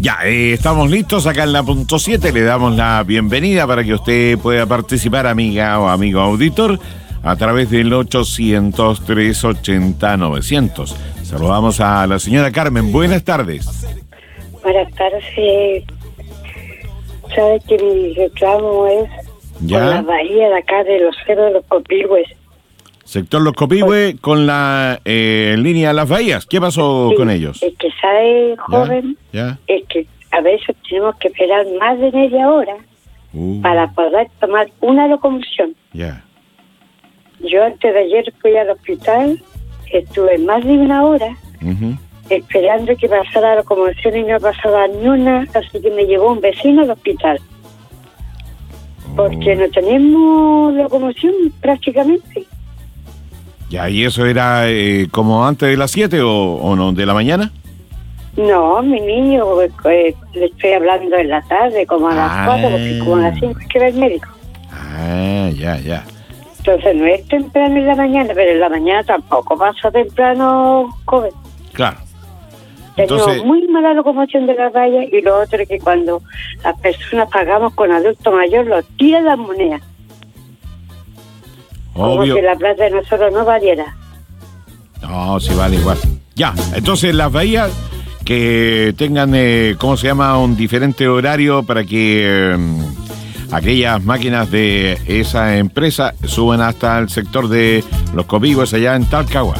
Ya, estamos listos acá en la punto 7. Le damos la bienvenida para que usted pueda participar, amiga o amigo auditor, a través del 800-380-900. Saludamos a la señora Carmen. Buenas tardes. Buenas tardes. ¿Sabe que mi reclamo es ¿Ya? con la bahía de acá de los cerros de los Copihue? Sector Los Copihue con la línea de las bahías. ¿Qué pasó con ellos? El que sabe, joven, ¿Ya? es que a veces tenemos que esperar más de media hora para poder tomar una locomoción. Ya. Yo antes de ayer fui al hospital, estuve más de una hora esperando que pasara la locomoción y no pasaba ni una, así que me llevó un vecino al hospital. Porque no tenemos locomoción prácticamente. Ya, ¿y eso era como antes de las 7 o no, de la mañana? No, mi niño, le estoy hablando en la tarde, como a las 4, porque como a las 5 es que va el médico. Ya. Entonces no es temprano en la mañana, pero en la mañana tampoco pasa temprano, joven. Claro. Tenemos Entonces, muy mala locomoción de las vallas, y lo otro es que cuando las personas pagamos con adulto mayor, los tiran las monedas. obvio. Como si la plata de nosotros no valiera. No, sí vale igual. Ya, entonces las bahías que tengan, ¿cómo se llama? Un diferente horario para que aquellas máquinas de esa empresa suban hasta el sector de Los Copihue allá en Talcahuano.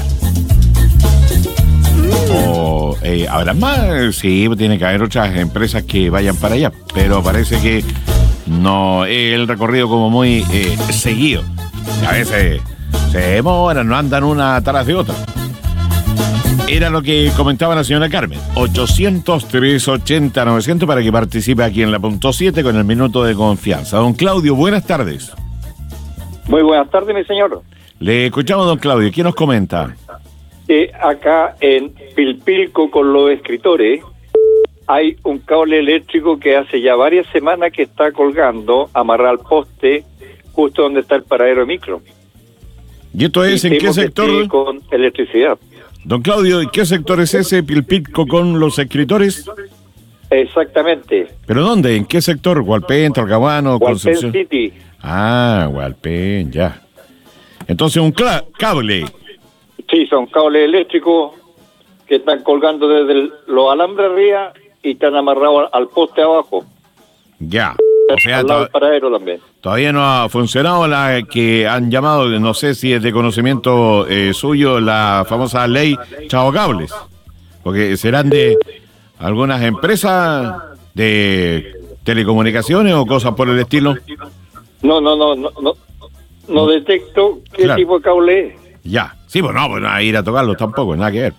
O habrá más, sí, tiene que haber otras empresas que vayan para allá, pero parece que no es el recorrido como muy seguido. A veces se demoran, no andan una tras de otra. Era lo que comentaba la señora Carmen. 800-380-900 para que participe aquí en la punto 7 con el minuto de confianza. Don Claudio, buenas tardes. Muy buenas tardes, mi señor. Le escuchamos, don Claudio. ¿Quién nos comenta? Acá en Pilpilco con los escritores hay un cable eléctrico que hace ya varias semanas que está colgando, amarrado al poste, justo donde está el paradero de micro. ¿Y esto es en qué sector? Con electricidad. Don Claudio, ¿y qué sector es ese, Pilpilco con los escritores? Exactamente. ¿Pero dónde? ¿En qué sector? ¿Hualpén, Talcahuano, Hualpén Concepción? City. Ah, Hualpén, ya. Entonces un cable. Sí, son cables eléctricos que están colgando desde los alambres arriba y están amarrados al poste abajo. Ya. O sea, al lado del paradero también. Todavía no ha funcionado la que han llamado, no sé si es de conocimiento suyo, la famosa ley Chao Cables. Porque serán de algunas empresas de telecomunicaciones o cosas por el estilo. No detecto qué tipo de cable es. Ya, sí, pues no a ir a tocarlos tampoco, nada que ver.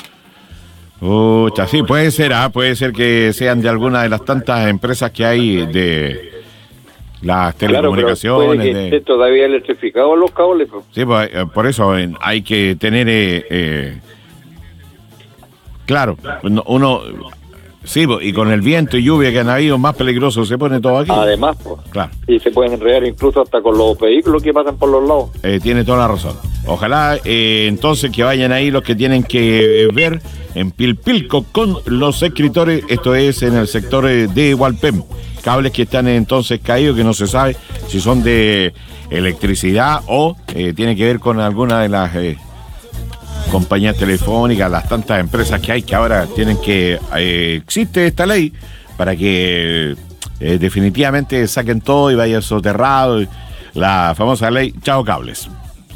Sí, puede ser que sean de alguna de las tantas empresas que hay de las telecomunicaciones. Claro, pero puede que esté todavía electrificados los cables. Pues. Sí, pues por eso hay que tener, claro, uno, sí, pues, y con el viento y lluvia que han habido, más peligroso se pone todo aquí. Además, pues, claro. Y se pueden enredar incluso hasta con los vehículos que pasan por los lados. Tiene toda la razón. Ojalá entonces que vayan ahí los que tienen que ver en Pilpilco con los escritores, esto es en el sector de Hualpén. Cables que están entonces caídos, que no se sabe si son de electricidad o tiene que ver con alguna de las compañías telefónicas, las tantas empresas que hay que ahora tienen que... existe esta ley para que definitivamente saquen todo y vaya soterrado, la famosa ley Chao Cables.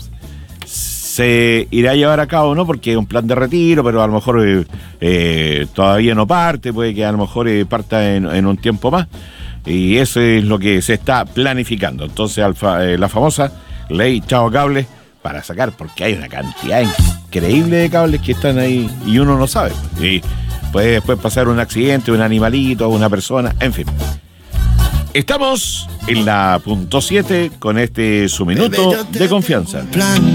Se irá a llevar a cabo, ¿no? Porque es un plan de retiro, pero a lo mejor todavía no parte, puede que a lo mejor parta en un tiempo más, y eso es lo que se está planificando. Entonces la famosa ley Chao Cables para sacar, porque hay una cantidad increíble de cables que están ahí y uno no sabe, y puede después pasar un accidente, un animalito, una persona, en fin. Estamos en la punto 7 con este su minuto de confianza.